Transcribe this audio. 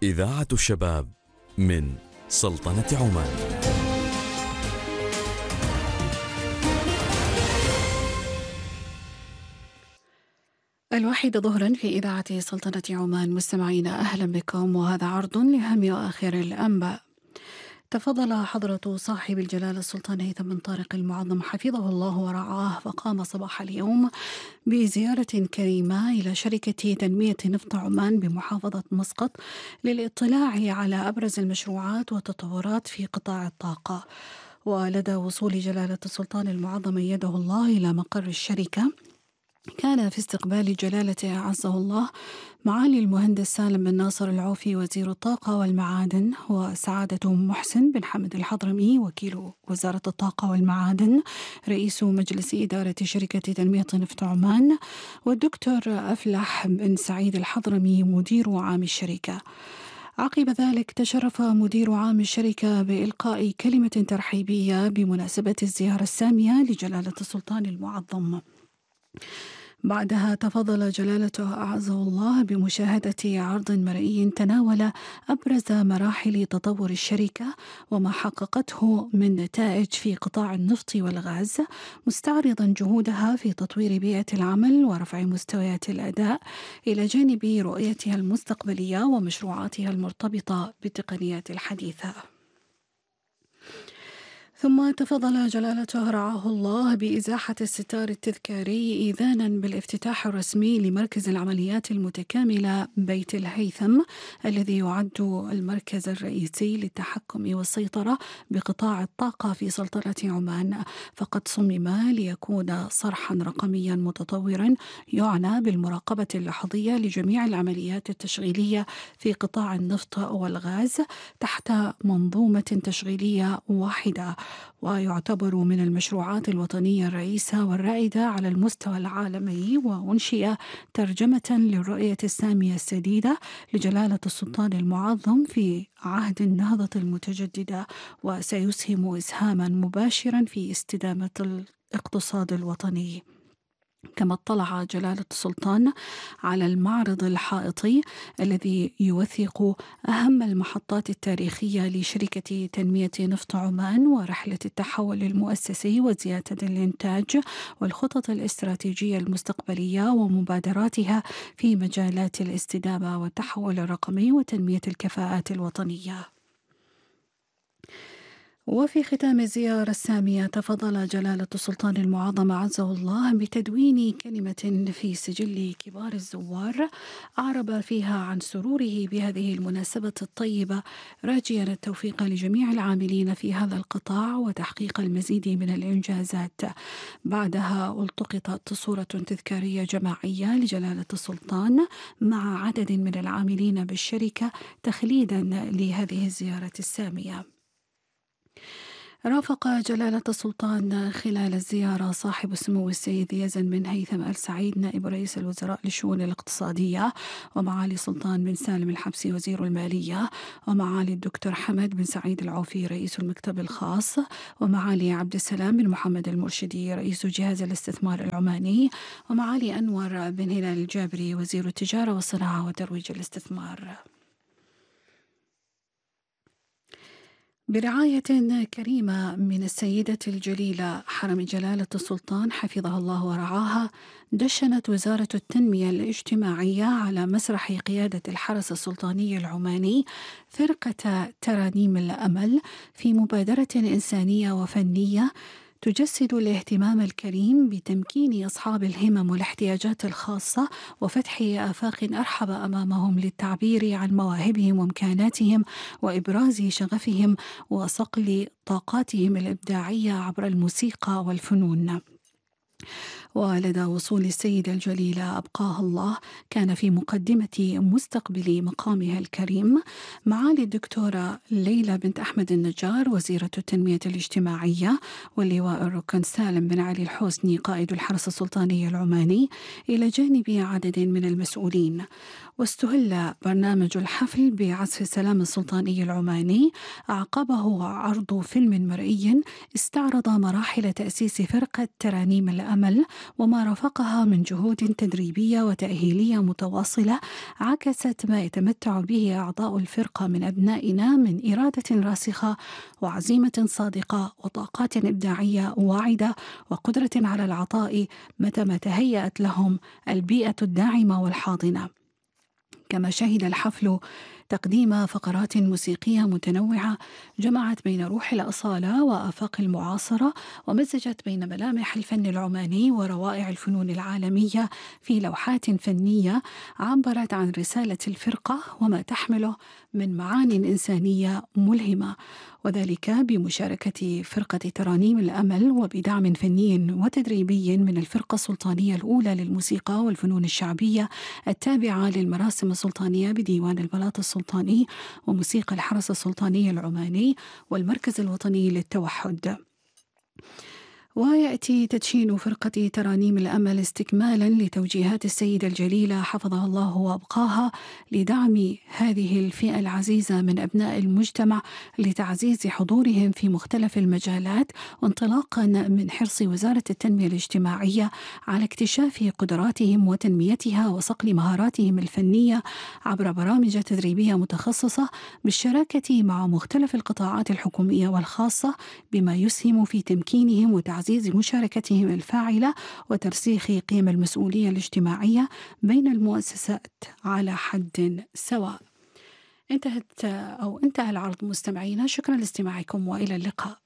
إذاعة الشباب من سلطنة عمان. الواحدة ظهرا في إذاعة سلطنة عمان. مستمعينا أهلا بكم، وهذا عرض لأهم وآخر الأنباء. تفضل حضرة صاحب الجلالة السلطان هيثم بن طارق المعظم حفظه الله ورعاه، فقام صباح اليوم بزيارة كريمة إلى شركة تنمية نفط عمان بمحافظة مسقط للاطلاع على أبرز المشروعات والتطورات في قطاع الطاقة. ولدى وصول جلالة السلطان المعظم أيده الله إلى مقر الشركة، كان في استقبال جلالته أعزه الله معالي المهندس سالم بن ناصر العوفي وزير الطاقة والمعادن، وسعادة محسن بن حمد الحضرمي وكيل وزارة الطاقة والمعادن رئيس مجلس إدارة شركة تنمية نفط عمان، والدكتور أفلح بن سعيد الحضرمي مدير عام الشركة. عقب ذلك تشرف مدير عام الشركة بإلقاء كلمة ترحيبية بمناسبة الزيارة السامية لجلالة السلطان المعظم. بعدها تفضل جلالته أعزه الله بمشاهدة عرض مرئي تناول أبرز مراحل تطور الشركة وما حققته من نتائج في قطاع النفط والغاز، مستعرضا جهودها في تطوير بيئة العمل ورفع مستويات الأداء، إلى جانب رؤيتها المستقبلية ومشروعاتها المرتبطة بالتقنيات الحديثة. ثم تفضل جلالته رعاه الله بإزاحة الستار التذكاري إذانا بالافتتاح الرسمي لمركز العمليات المتكاملة بيت الهيثم، الذي يعد المركز الرئيسي للتحكم والسيطرة بقطاع الطاقة في سلطنة عمان، فقد صمم ليكون صرحا رقميا متطورا يعنى بالمراقبة اللحظية لجميع العمليات التشغيلية في قطاع النفط والغاز تحت منظومة تشغيلية واحدة، ويعتبر من المشروعات الوطنية الرئيسة والرائدة على المستوى العالمي، وأنشئ ترجمة للرؤية السامية السديدة لجلالة السلطان المعظم في عهد النهضة المتجددة، وسيسهم إسهاما مباشرا في استدامة الاقتصاد الوطني. كما اطلع جلالة السلطان على المعرض الحائطي الذي يوثق أهم المحطات التاريخية لشركة تنمية نفط عمان ورحلة التحول المؤسسي وزيادة الإنتاج والخطط الاستراتيجية المستقبلية ومبادراتها في مجالات الاستدامة والتحول الرقمي وتنمية الكفاءات الوطنية. وفي ختام الزيارة السامية تفضل جلالة السلطان المعظم أعزه الله بتدوين كلمة في سجل كبار الزوار أعرب فيها عن سروره بهذه المناسبة الطيبة، راجيا التوفيق لجميع العاملين في هذا القطاع وتحقيق المزيد من الإنجازات. بعدها التقطت صورة تذكارية جماعية لجلالة السلطان مع عدد من العاملين بالشركة تخليدا لهذه الزيارة السامية. رافق جلالة السلطان خلال الزيارة صاحب السمو السيد يزن بن هيثم آل سعيد نائب رئيس الوزراء للشؤون الاقتصادية، ومعالي سلطان بن سالم الحبسي وزير المالية، ومعالي الدكتور حمد بن سعيد العوفي رئيس المكتب الخاص، ومعالي عبد السلام بن محمد المرشدي رئيس جهاز الاستثمار العماني، ومعالي أنور بن هلال الجابري وزير التجارة والصناعة وترويج الاستثمار. برعاية كريمة من السيدة الجليلة حرم جلالة السلطان حفظها الله ورعاها، دشنت وزارة التنمية الاجتماعية على مسرح قيادة الحرس السلطاني العماني فرقة ترانيم الأمل في مبادرة إنسانية وفنية تجسد الاهتمام الكريم بتمكين أصحاب الهمم والاحتياجات الخاصة وفتح آفاق أرحب أمامهم للتعبير عن مواهبهم وإمكاناتهم وإبراز شغفهم وصقل طاقاتهم الإبداعية عبر الموسيقى والفنون. ولدى وصول السيدة الجليلة أبقاها الله، كان في مقدمة مستقبل مقامها الكريم معالي الدكتورة ليلى بنت أحمد النجار وزيرة التنمية الاجتماعية، واللواء الركن سالم بن علي الحسني قائد الحرس السلطاني العماني، إلى جانب عدد من المسؤولين. واستهل برنامج الحفل بعزف السلام السلطاني العماني، أعقبه عرض فيلم مرئي استعرض مراحل تأسيس فرقة ترانيم الأمل وما رافقها من جهود تدريبية وتأهيلية متواصلة عكست ما يتمتع به أعضاء الفرقة من أبنائنا من إرادة راسخة وعزيمة صادقة وطاقات إبداعية واعدة وقدرة على العطاء متى ما تهيأت لهم البيئة الداعمة والحاضنة. كما شهد الحفل تقديم فقرات موسيقية متنوعة جمعت بين روح الأصالة وآفاق المعاصرة، ومزجت بين ملامح الفن العماني وروائع الفنون العالمية في لوحات فنية عبرت عن رسالة الفرقة وما تحمله من معان إنسانية ملهمة، وذلك بمشاركة فرقة ترانيم الأمل وبدعم فني وتدريبي من الفرقة السلطانية الأولى للموسيقى والفنون الشعبية التابعة للمراسم السلطانية بديوان البلاط السلطاني وموسيقى الحرس السلطاني العماني والمركز الوطني للتوحد. ويأتي تدشين فرقة ترانيم الأمل استكمالا لتوجيهات السيدة الجليلة حفظها الله وأبقاها لدعم هذه الفئة العزيزة من أبناء المجتمع لتعزيز حضورهم في مختلف المجالات، وانطلاقا من حرص وزارة التنمية الاجتماعية على اكتشاف قدراتهم وتنميتها وصقل مهاراتهم الفنية عبر برامج تدريبية متخصصة بالشراكة مع مختلف القطاعات الحكومية والخاصة، بما يسهم في تمكينهم وتعزيز مشاركتهم الفاعلة وترسيخ قيم المسؤولية الاجتماعية بين المؤسسات على حد سواء. انتهى العرض مستمعينا، شكرا لاستماعكم وإلى اللقاء.